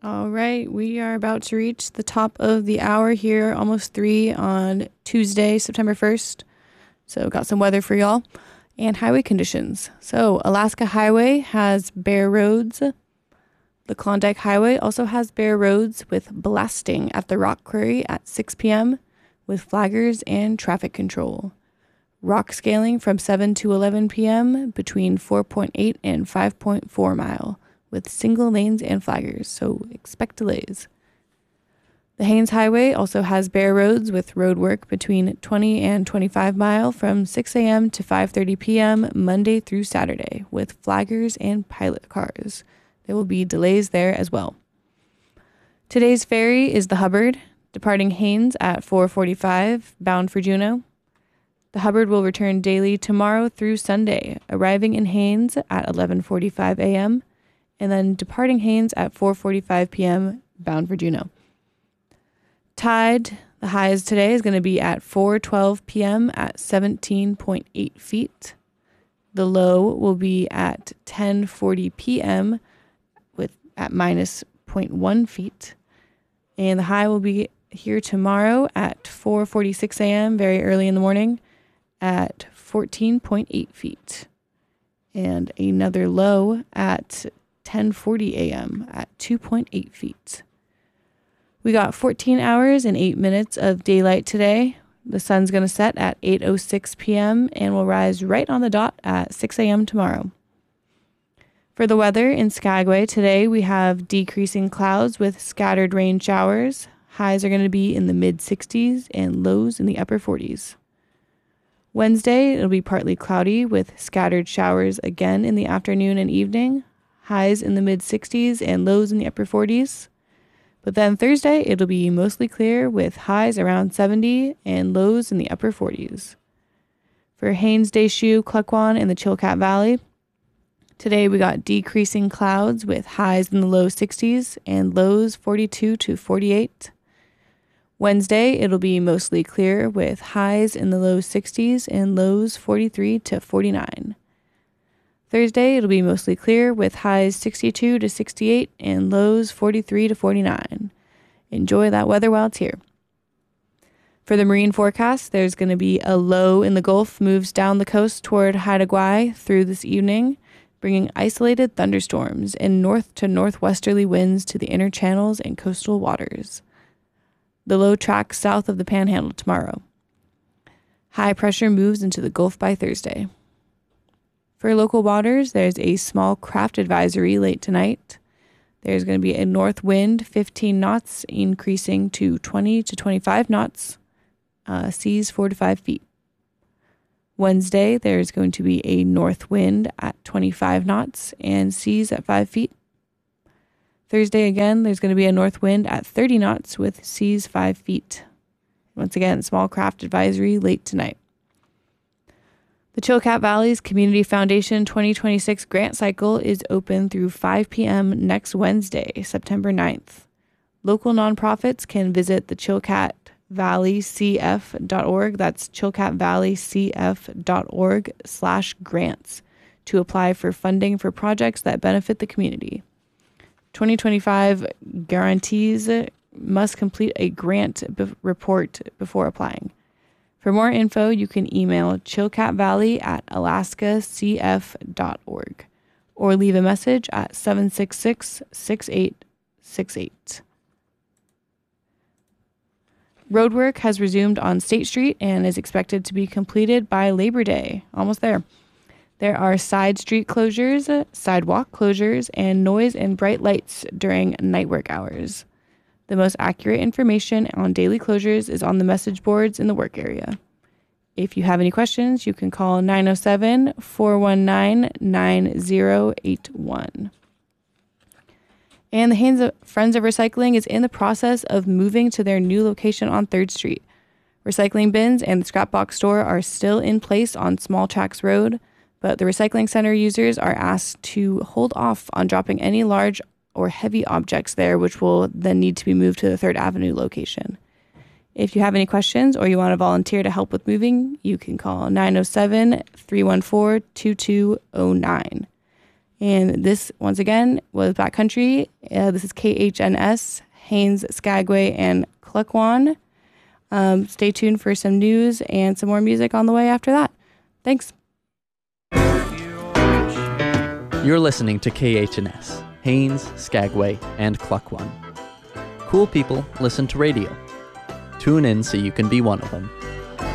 All right, we are about to reach the top of the hour here, almost 3 on Tuesday, September 1st. So got some weather for y'all and highway conditions. So Alaska Highway has bare roads. The Klondike Highway also has bare roads with blasting at the rock quarry at 6 p.m. with flaggers and traffic control. Rock scaling from 7 to 11 p.m. between 4.8 and 5.4 mile with single lanes and flaggers, so expect delays. The Haines Highway also has bare roads with road work between 20 and 25 mile from 6 a.m. to 5:30 p.m. Monday through Saturday with flaggers and pilot cars. There will be delays there as well. Today's ferry is the Hubbard, departing Haines at 4:45, bound for Juneau. The Hubbard will return daily tomorrow through Sunday, arriving in Haines at 11:45 a.m., and then departing Haines at 4:45 p.m., bound for Juneau. Tide, the highs today is going to be at 4:12 p.m. at 17.8 feet. The low will be at 10:40 p.m. at minus 0.1 feet. And the high will be here tomorrow at 4:46 a.m., very early in the morning, at 14.8 feet. And another low at 10:40 a.m. at 2.8 feet. We got 14 hours and 8 minutes of daylight today. The sun's going to set at 8:06 p.m. and will rise right on the dot at 6 a.m. tomorrow. For the weather in Skagway today, we have decreasing clouds with scattered rain showers. Highs are going to be in the mid-60s and lows in the upper 40s. Wednesday, it'll be partly cloudy with scattered showers again in the afternoon and evening. Highs in the mid-60s and lows in the upper 40s. But then Thursday, it'll be mostly clear with highs around 70 and lows in the upper 40s. For Haines, Deschutes, Klukwan, and the Chilkat Valley, today we got decreasing clouds with highs in the low 60s and lows 42 to 48. Wednesday, it'll be mostly clear with highs in the low 60s and lows 43 to 49. Thursday, it'll be mostly clear with highs 62 to 68 and lows 43 to 49. Enjoy that weather while it's here. For the marine forecast, there's going to be a low in the Gulf moves down the coast toward Haida Gwaii through this evening, bringing isolated thunderstorms and north to northwesterly winds to the inner channels and coastal waters. The low tracks south of the Panhandle tomorrow. High pressure moves into the Gulf by Thursday. For local waters, there's a small craft advisory late tonight. There's going to be a north wind, 15 knots, increasing to 20 to 25 knots, seas 4 to 5 feet. Wednesday, there's going to be a north wind at 25 knots and seas at 5 feet. Thursday again, there's going to be a north wind at 30 knots with seas 5 feet. Once again, small craft advisory late tonight. The Chilkat Valley's Community Foundation 2026 grant cycle is open through 5 p.m. next Wednesday, September 9th. Local nonprofits can visit the chilkatvalleycf.org. That's chilkatvalleycf.org/grants to apply for funding for projects that benefit the community. 2025 grantees must complete a grant report before applying. For more info, you can email chilkatvalley@alaskacf.org or leave a message at 766-6868. Roadwork has resumed on State Street and is expected to be completed by Labor Day. Almost there. There are side street closures, sidewalk closures, and noise and bright lights during night work hours. The most accurate information on daily closures is on the message boards in the work area. If you have any questions, you can call 907-419-9081. And the Haines Friends of Recycling is in the process of moving to their new location on 3rd Street. Recycling bins and the scrap box store are still in place on Small Tracks Road, but the recycling center users are asked to hold off on dropping any large or heavy objects there, which will then need to be moved to the 3rd Avenue location. If you have any questions or you want to volunteer to help with moving, you can call 907-314-2209. And this, once again, was Backcountry. This is KHNS, Haines, Skagway, and Klukwan. Stay tuned for some news and some more music on the way after that. Thanks. You're listening to KHNS, Haines, Skagway, and Klukwan. Cool people listen to radio. Tune in so you can be one of them.